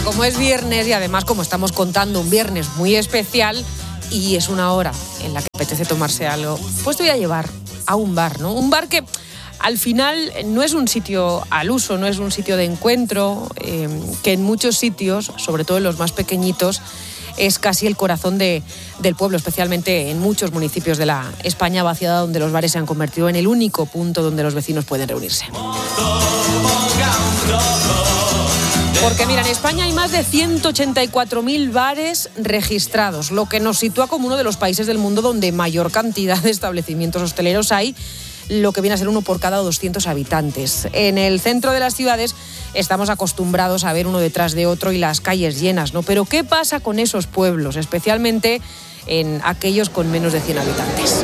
Como es viernes y además como estamos contando un viernes muy especial y es una hora en la que apetece tomarse algo, pues te voy a llevar a un bar, ¿no? Un bar que al final no es un sitio al uso, no es un sitio de encuentro, que en muchos sitios, sobre todo en los más pequeñitos, es casi el corazón del pueblo, especialmente en muchos municipios de la España vaciada, donde los bares se han convertido en el único punto donde los vecinos pueden reunirse. Porque mira, en España hay más de 184.000 bares registrados, lo que nos sitúa como uno de los países del mundo donde mayor cantidad de establecimientos hosteleros hay, lo que viene a ser uno por cada 200 habitantes. En el centro de las ciudades estamos acostumbrados a ver uno detrás de otro y las calles llenas, ¿no? Pero ¿qué pasa con esos pueblos, especialmente en aquellos con menos de 100 habitantes?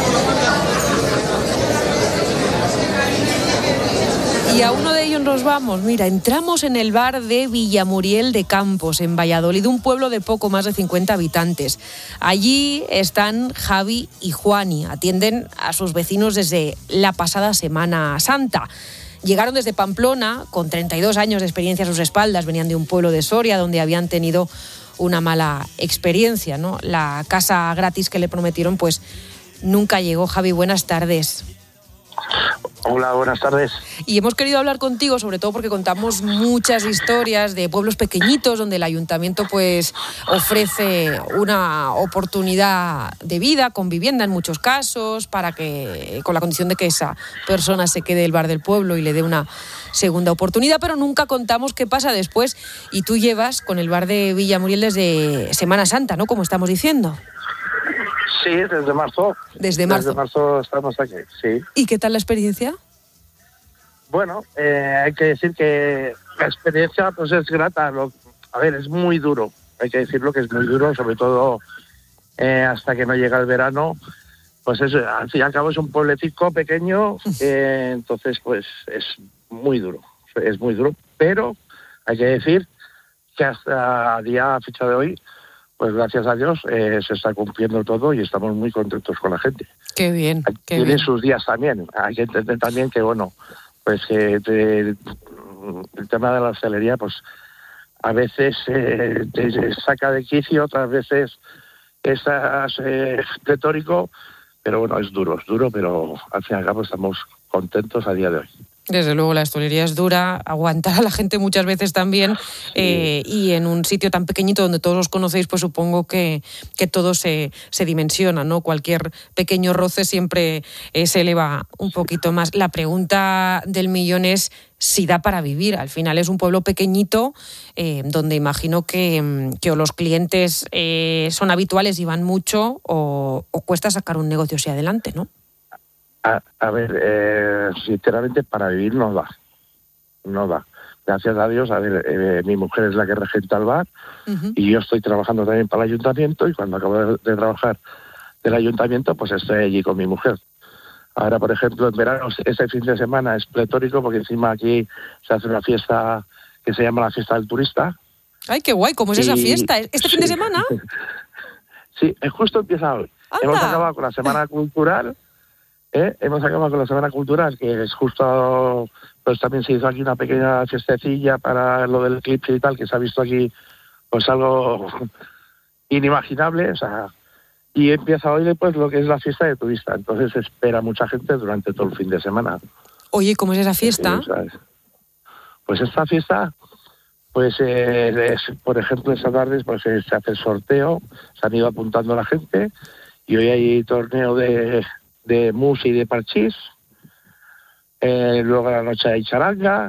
Y a uno de ellos nos vamos. Mira, entramos en el bar de Villamuriel de Campos, en Valladolid, un pueblo de poco más de 50 habitantes. Allí están Javi y Juani, atienden a sus vecinos desde la pasada Semana Santa. Llegaron desde Pamplona, con 32 años de experiencia a sus espaldas, venían de un pueblo de Soria donde habían tenido una mala experiencia, ¿no? La casa gratis que le prometieron, pues nunca llegó. Javi, buenas tardes. Hola, buenas tardes. Y hemos querido hablar contigo, sobre todo porque contamos muchas historias de pueblos pequeñitos donde el ayuntamiento pues ofrece una oportunidad de vida con vivienda en muchos casos, para que, con la condición de que esa persona se quede en el bar del pueblo y le dé una segunda oportunidad, pero nunca contamos qué pasa después. Y tú llevas con el bar de Villamuriel desde Semana Santa, ¿no? Como estamos diciendo. Sí, desde marzo. Desde marzo. Desde marzo estamos aquí, sí. ¿Y qué tal la experiencia? Bueno, hay que decir que la experiencia pues es grata. A ver, es muy duro. Hay que decirlo que es muy duro, sobre todo hasta que no llega el verano. Pues eso, al fin y al cabo es un pueblecito pequeño, entonces pues es muy duro. Es muy duro, pero hay que decir que hasta día fecha de hoy, pues gracias a Dios se está cumpliendo todo y estamos muy contentos con la gente. Qué bien, qué Tiene bien. sus días también. Hay que entender también que, bueno, pues el tema de la hostelería, pues a veces te saca de quicio, otras veces es pletórico, pero bueno, es duro, pero al fin y al cabo estamos contentos a día de hoy. Desde luego, la hostelería es dura, aguantar a la gente muchas veces también, sí. Y en un sitio tan pequeñito donde todos os conocéis, pues supongo que todo se dimensiona, ¿no? Cualquier pequeño roce siempre se eleva un poquito más. La pregunta del millón es si da para vivir. Al final es un pueblo pequeñito donde imagino que o los clientes son habituales y van mucho o cuesta sacar un negocio hacia adelante, ¿no? A ver, sinceramente para vivir no da. Gracias a Dios, a ver, mi mujer es la que regenta el bar, uh-huh. Y yo estoy trabajando también para el ayuntamiento, y cuando acabo de trabajar del ayuntamiento, pues estoy allí con mi mujer. Ahora, por ejemplo, en verano, este fin de semana es pletórico, porque encima aquí se hace una fiesta que se llama la Fiesta del Turista. ¡Ay, qué guay! ¿Cómo es esa fiesta? ¿Este fin de semana? Sí, justo empieza hoy. ¡Anda! Hemos acabado con la Semana Cultural. Hemos acabado con la Semana Cultural, que es justo, pues también se hizo aquí una pequeña fiestecilla para lo del eclipse y tal, que se ha visto aquí pues algo inimaginable, o sea, y empieza hoy después lo que es la fiesta de turista, entonces espera mucha gente durante todo el fin de semana. Oye, ¿cómo es esa fiesta? Sí, pues esta fiesta, pues por ejemplo, esta tarde pues, se hace el sorteo, se han ido apuntando la gente, y hoy hay torneo de mus y de parchís, luego a la noche hay charanga,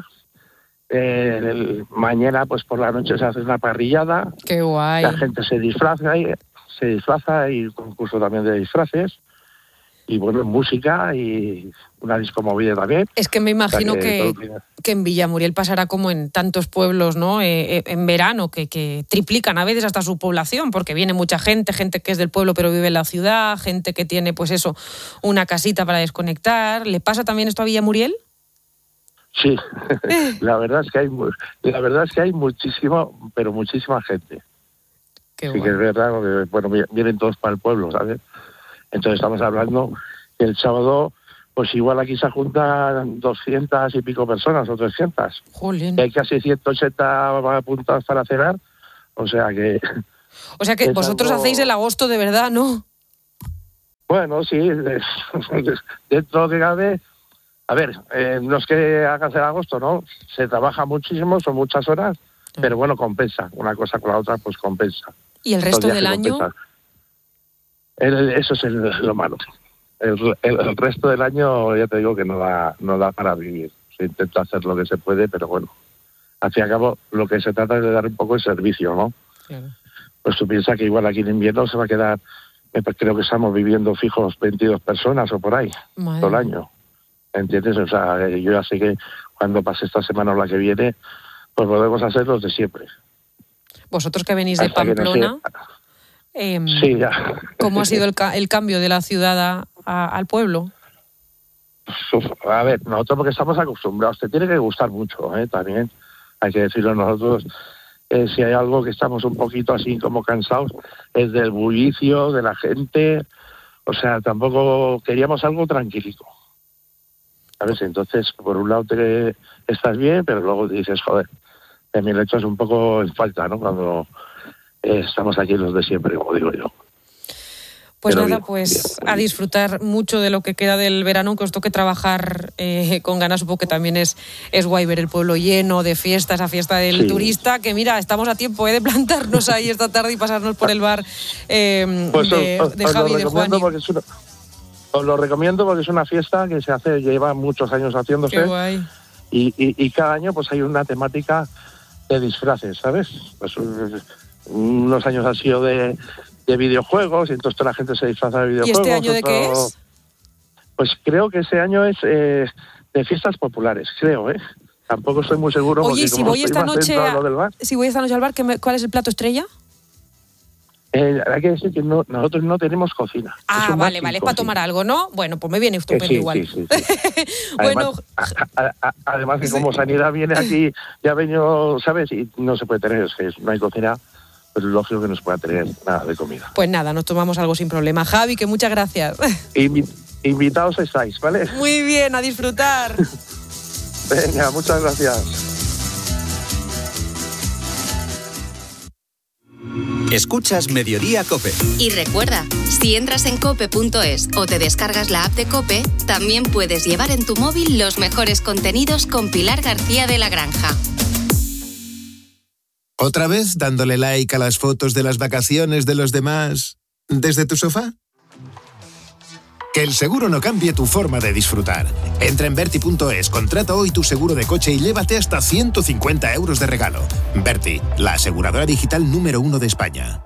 mañana pues por la noche se hace una parrillada. ¡Qué guay! La gente se disfraza y un concurso también de disfraces, y bueno, música y una disco movida también. Es que me imagino que en Villamuriel pasará como en tantos pueblos, ¿no? En verano, que triplican a veces hasta su población, porque viene mucha gente que es del pueblo pero vive en la ciudad, gente que tiene, pues eso, una casita para desconectar. ¿Le pasa también esto a Villamuriel? Sí, la verdad es que hay muchísimo, pero muchísima gente. Qué sí guay. Que es verdad, porque, bueno, vienen todos para el pueblo, ¿sabes? Entonces estamos hablando que el sábado pues igual aquí se juntan 200 y pico personas o 300. Jolín. Y hay casi 180 apuntados para cenar, o sea que... O sea que vosotros hacéis el agosto de verdad, ¿no? Bueno, sí, dentro de cabe... A ver, no es que hagas el agosto, ¿no? Se trabaja muchísimo, son muchas horas, pero bueno, compensa. Una cosa con la otra, pues compensa. ¿Y el resto del año? Eso es lo malo. El resto del año, ya te digo que no da para vivir. Se intenta hacer lo que se puede, pero bueno, al fin y al cabo, lo que se trata es de dar un poco de servicio, ¿no? Claro. Pues tú piensas que igual aquí en invierno se va a quedar, creo que estamos viviendo fijos 22 personas o por ahí, todo el año. ¿Entiendes? O sea, yo ya sé que cuando pase esta semana o la que viene, pues podemos hacer los de siempre. Vosotros que venís de Pamplona, sí, ya. ¿Cómo ha sido el cambio de la ciudad al pueblo? A ver, nosotros porque estamos acostumbrados, te tiene que gustar mucho, también, hay que decirlo nosotros. Si hay algo que estamos un poquito así como cansados, es del bullicio, de la gente, o sea, tampoco queríamos algo tranquilito. ¿Sabes? Entonces, por un lado te estás bien, pero luego dices, joder, también le echas un poco en falta, ¿no? Cuando estamos aquí los de siempre, como digo yo. Pues pero nada, bien, pues bien. A disfrutar mucho de lo que queda del verano, que os toque trabajar con ganas. Supongo que también es guay ver el pueblo lleno de fiesta, esa fiesta del turista, que mira, estamos a tiempo de plantarnos ahí esta tarde y pasarnos por el bar pues de Javi y de Juan. Os lo recomiendo porque es una fiesta que se hace, lleva muchos años haciéndose. Qué guay. Y cada año pues hay una temática de disfraces, ¿sabes? Pues unos años han sido de videojuegos y entonces toda la gente se disfraza de videojuegos. ¿Y este año de qué es? Pues creo que ese año es de fiestas populares, creo, ¿eh? Tampoco estoy muy seguro. Oye, si voy esta noche al bar, ¿cuál es el plato estrella? Hay que decir que nosotros no tenemos cocina. Vale, es para tomar algo, ¿no? Bueno, pues me viene estupendo igual. Sí. Bueno, además que como Sanidad viene aquí, ya ha venido, ¿sabes? Y no se puede tener, no hay cocina, pues lógico que no se pueda tener nada de comida. Pues nada, nos tomamos algo sin problema. Javi, que muchas gracias. Invitados estáis, ¿vale? Muy bien, a disfrutar. Venga, muchas gracias. Escuchas Mediodía COPE. Y recuerda, si entras en cope.es o te descargas la app de COPE, también puedes llevar en tu móvil los mejores contenidos con Pilar García de la Granja. ¿Otra vez dándole like a las fotos de las vacaciones de los demás desde tu sofá? Que el seguro no cambie tu forma de disfrutar. Entra en Verti.es, contrata hoy tu seguro de coche y llévate hasta 150 euros de regalo. Verti, la aseguradora digital número 1 de España.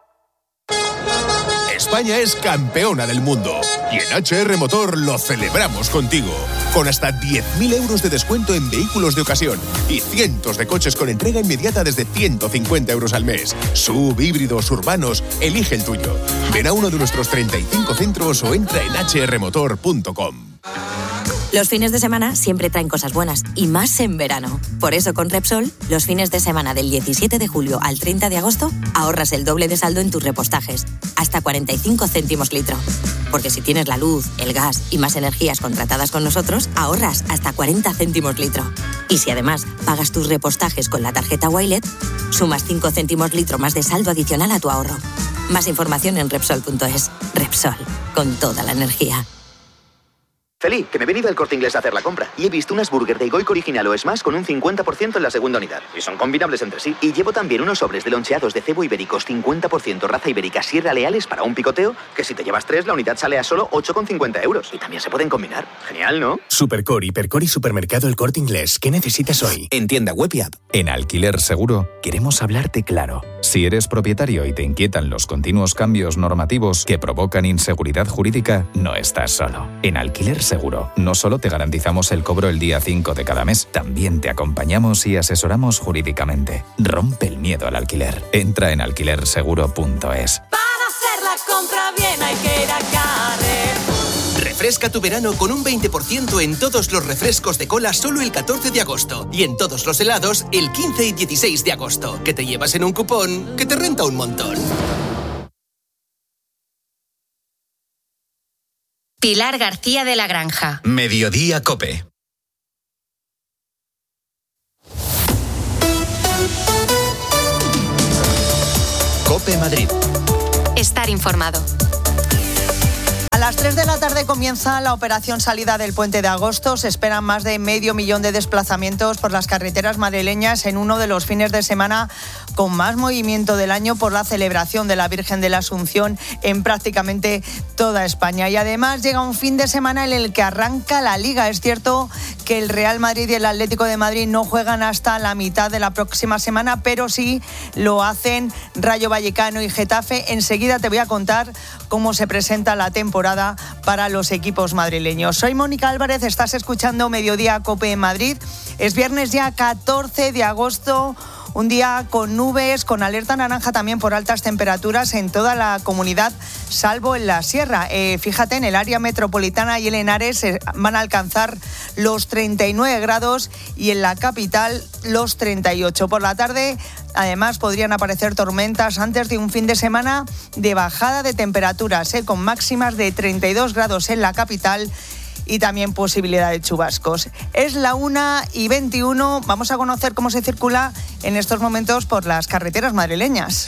España es campeona del mundo y en HR Motor lo celebramos contigo. Con hasta 10.000 euros de descuento en vehículos de ocasión y cientos de coches con entrega inmediata desde 150 euros al mes. SUV, híbridos, urbanos, elige el tuyo. Ven a uno de nuestros 35 centros o entra en hrmotor.com. Los fines de semana siempre traen cosas buenas, y más en verano. Por eso con Repsol, los fines de semana del 17 de julio al 30 de agosto, ahorras el doble de saldo en tus repostajes, hasta 45 céntimos litro. Porque si tienes la luz, el gas y más energías contratadas con nosotros, ahorras hasta 40 céntimos litro. Y si además pagas tus repostajes con la tarjeta Wilet, sumas 5 céntimos litro más de saldo adicional a tu ahorro. Más información en Repsol.es. Repsol, con toda la energía. Feli, que me he venido al Corte Inglés a hacer la compra y he visto unas burger de Goico original o Smash con un 50% en la segunda unidad. Y son combinables entre sí. Y llevo también unos sobres de loncheados de cebo ibéricos 50% raza ibérica Sierra Leales para un picoteo, que si te llevas 3 la unidad sale a solo 8,50 euros. Y también se pueden combinar. Genial, ¿no? Supercore, Hipercore y Supermercado El Corte Inglés. ¿Qué necesitas hoy? En tienda web y app. En Alquiler Seguro queremos hablarte claro. Si eres propietario y te inquietan los continuos cambios normativos que provocan inseguridad jurídica, no estás solo. En Alquiler Seguro no solo te garantizamos el cobro el día 5 de cada mes, también te acompañamos y asesoramos jurídicamente. Rompe el miedo al alquiler. Entra en alquilerseguro.es. Para hacer la compra bien hay que ir a Carrefour. Refresca tu verano con un 20% en todos los refrescos de cola solo el 14 de agosto y en todos los helados el 15 y 16 de agosto, que te llevas en un cupón que te renta un montón. Pilar García de la Granja. Mediodía COPE. COPE Madrid. Estar informado. A las 3 de la tarde comienza la operación salida del Puente de Agosto. Se esperan más de 500.000 de desplazamientos por las carreteras madrileñas en uno de los fines de semana con más movimiento del año por la celebración de la Virgen de la Asunción en prácticamente toda España. Y además llega un fin de semana en el que arranca la Liga. Es cierto que el Real Madrid y el Atlético de Madrid no juegan hasta la mitad de la próxima semana, pero sí lo hacen Rayo Vallecano y Getafe. Enseguida te voy a contar cómo se presenta la temporada para los equipos madrileños. Soy Mónica Álvarez, estás escuchando Mediodía COPE en Madrid. Es viernes ya 14 de agosto, un día con nubes, con alerta naranja también por altas temperaturas en toda la comunidad, salvo en la sierra. Fíjate, en el área metropolitana y en Henares van a alcanzar los 39 grados y en la capital los 38. Por la tarde, además, podrían aparecer tormentas antes de un fin de semana de bajada de temperaturas, con máximas de 32 grados en la capital y también posibilidad de chubascos. Es la 1:21. Vamos a conocer cómo se circula en estos momentos por las carreteras madrileñas.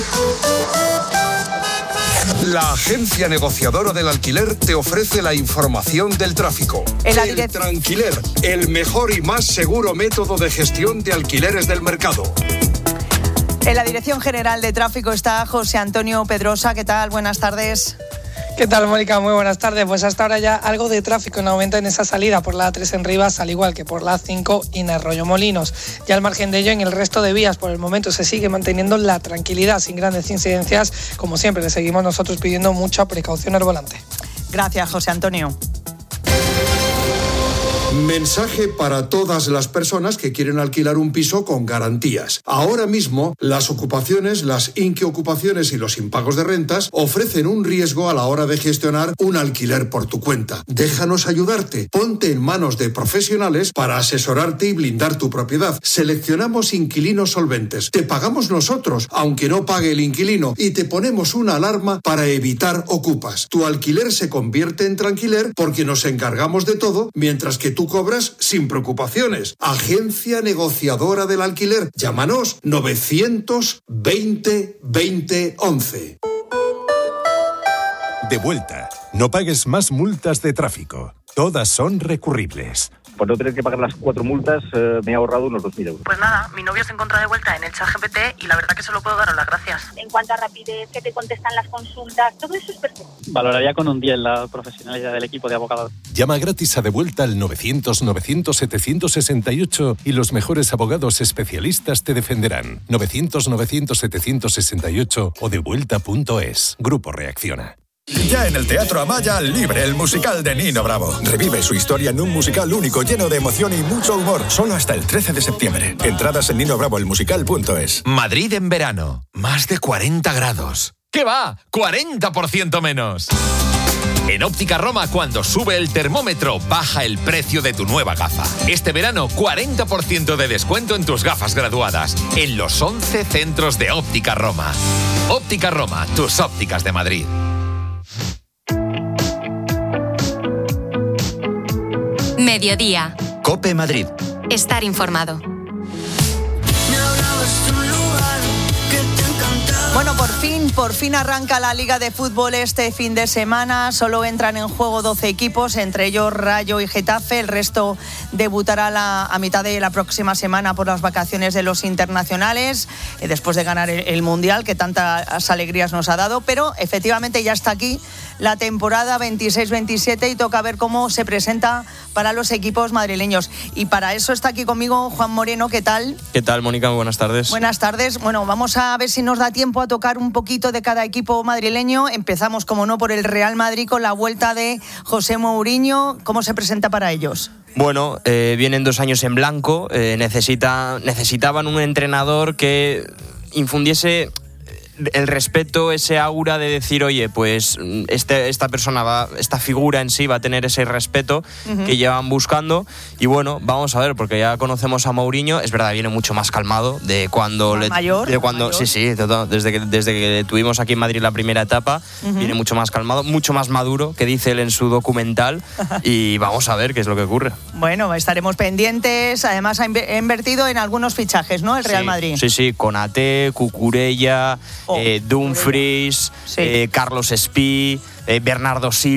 La agencia negociadora del alquiler te ofrece la información del tráfico. El Tranquiler, el mejor y más seguro método de gestión de alquileres del mercado. En la Dirección General de Tráfico está José Antonio Pedrosa. ¿Qué tal? Buenas tardes. ¿Qué tal, Mónica? Muy buenas tardes. Pues hasta ahora ya algo de tráfico en aumento en esa salida por la A3 en Rivas, al igual que por la A5 y en Arroyomolinos. Ya al margen de ello, en el resto de vías, por el momento se sigue manteniendo la tranquilidad sin grandes incidencias. Como siempre, le seguimos nosotros pidiendo mucha precaución al volante. Gracias, José Antonio. Mensaje para todas las personas que quieren alquilar un piso con garantías. Ahora mismo, las ocupaciones, las inquiocupaciones y los impagos de rentas ofrecen un riesgo a la hora de gestionar un alquiler por tu cuenta. Déjanos ayudarte. Ponte en manos de profesionales para asesorarte y blindar tu propiedad. Seleccionamos inquilinos solventes. Te pagamos nosotros, aunque no pague el inquilino, y te ponemos una alarma para evitar ocupas. Tu alquiler se convierte en tranquiler porque nos encargamos de todo, mientras que tú cobras sin preocupaciones. Agencia negociadora del alquiler. Llámanos 920 20 11. De vuelta. No pagues más multas de tráfico. Todas son recurribles. Por no tener que pagar las 4 multas, me he ahorrado unos 2.000 euros. Pues nada, mi novio se encuentra de vuelta en el ChatGPT y la verdad que solo puedo daros las gracias. En cuanto a rapidez, que te contestan las consultas, todo eso es perfecto. Valoraría con un 10 la profesionalidad del equipo de abogados. Llama gratis a De Vuelta al 900-900-768 y los mejores abogados especialistas te defenderán. 900-900-768 o devuelta.es. Grupo Reacciona. Ya en el Teatro Amaya, Libre, el musical de Nino Bravo. Revive su historia en un musical único, lleno de emoción y mucho humor. Solo hasta el 13 de septiembre. Entradas en ninobravoelmusical.es. Madrid en verano. Más de 40 grados. ¿Qué va? ¡40% menos! En Óptica Roma, cuando sube el termómetro, baja el precio de tu nueva gafa. Este verano, 40% de descuento en tus gafas graduadas. En los 11 centros de Óptica Roma. Óptica Roma, tus ópticas de Madrid. Mediodía. COPE Madrid. Estar informado. Bueno, por fin arranca la Liga de Fútbol este fin de semana. Solo entran en juego 12 equipos, entre ellos Rayo y Getafe. El resto debutará a mitad de la próxima semana por las vacaciones de los internacionales, después de ganar el Mundial, que tantas alegrías nos ha dado. Pero efectivamente ya está aquí la temporada 26-27 y toca ver cómo se presenta para los equipos madrileños. Y para eso está aquí conmigo Juan Moreno. ¿Qué tal? ¿Qué tal, Mónica? Muy buenas tardes. Buenas tardes. Bueno, vamos a ver si nos da tiempo a tocar un poquito de cada equipo madrileño. Empezamos, como no, por el Real Madrid con la vuelta de José Mourinho. ¿Cómo se presenta para ellos? Bueno, vienen 2 años en blanco. Necesitaban un entrenador que infundiese el respeto, ese aura de decir, oye, pues esta persona esta figura en sí va a tener ese respeto que llevan buscando. Y bueno, vamos a ver, porque ya conocemos a Mourinho, es verdad, viene mucho más calmado de cuando mayor. Sí, total, desde que tuvimos aquí en Madrid la primera etapa, viene mucho más calmado, mucho más maduro, que dice él en su documental. Y vamos a ver qué es lo que ocurre. Bueno, estaremos pendientes. Además ha invertido en algunos fichajes, ¿no? El Real Madrid. Sí, Konaté, Cucurella, Dumfries, Carlos Espí, Bernardo Silva.